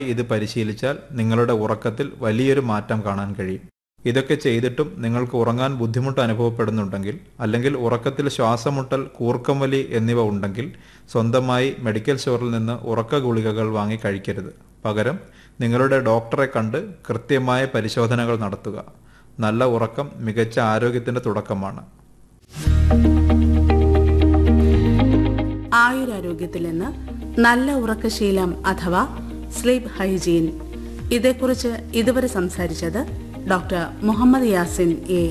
ഇത് പരിശീലിച്ചാൽ നിങ്ങളുടെ ഉറക്കത്തിൽ വലിയൊരു മാറ്റം കാണാൻ കഴിയും. ഇതൊക്കെ ചെയ്തിട്ടും നിങ്ങൾക്ക് ഉറങ്ങാൻ ബുദ്ധിമുട്ട് അനുഭവപ്പെടുന്നുണ്ടെങ്കിൽ, അല്ലെങ്കിൽ ഉറക്കത്തിൽ ശ്വാസമുട്ടൽ, കൂർക്കം വലി എന്നിവ ഉണ്ടെങ്കിൽ സ്വന്തമായി മെഡിക്കൽ സ്റ്റോറിൽ നിന്ന് ഉറക്ക ഗുളികകൾ വാങ്ങി കഴിക്കരുത്. പകരം നിങ്ങളുടെ ഡോക്ടറെ കണ്ട് കൃത്യമായ പരിശോധനകൾ നടത്തുക. നല്ല ഉറക്കം മികച്ച ആരോഗ്യത്തിന്റെ തുടക്കമാണ്. ആയുരാരോഗ്യത്തിൽ നിന്ന് നല്ല ഉറക്കശീലം അഥവാ സ്ലീപ്പ് ഹൈജീൻ, ഇതേക്കുറിച്ച് ഇതുവരെ സംസാരിച്ചത് ഡോക്ടർ മുഹമ്മദ് യാസിൻ എ.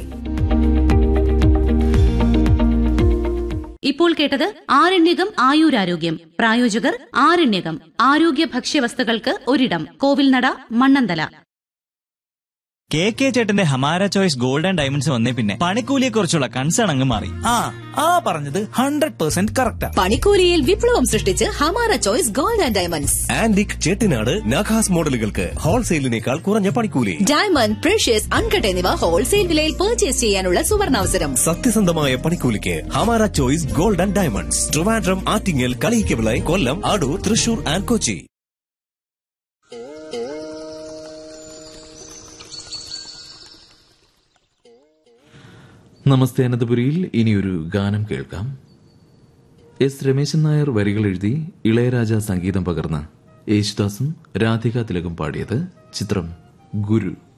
ഇപ്പോൾ കേട്ടത് ആരണ്യകം ആയുരാരോഗ്യം. പ്രായോജകർ ആരണ്യകം ആരോഗ്യ ഭക്ഷ്യവസ്തുക്കൾക്ക് ഒരിടം, കോവിൽനട, മണ്ണന്തല. കെ ചേട്ടന്റെ Hamara choice gold and diamonds വന്നേ പിന്നെ പണിക്കൂലിയെ കുറിച്ചുള്ള കൺസേൺ അങ്ങ് മാറി. പറഞ്ഞത് 100% കറക്റ്റാ. പണിക്കൂലിയിൽ വിപ്ലവം സൃഷ്ടിച്ച് Hamara choice gold and diamonds. Antique Chettinad നഖാസ് മോഡലുകൾക്ക് ഹോൾസെയിലിനേക്കാൾ കുറഞ്ഞ പണിക്കൂലി. ഡയമണ്ട്, പ്രഷ്യസ്, അൺകട്ട് എന്നിവ ഹോൾസെയിൽ വിലയിൽ പർച്ചേസ് ചെയ്യാനുള്ള സുവർണാവസരം. സത്യസന്ധമായ പണിക്കൂലിക്ക് Hamara choice gold and diamonds. Trivandrum, Attingal, Kaliyikkavila, Kollam, Adoor, Thrissur and Kochi. നമസ്തേ അനന്തപുരിയിൽ ഇനിയൊരു ഗാനം കേൾക്കാം. എസ് രമേശൻ നായർ വരികൾ എഴുതി ഇളയരാജ സംഗീതം പകർന്ന് യേശുദാസും രാധിക തിലകും പാടിയത്. ചിത്രം ഗുരു.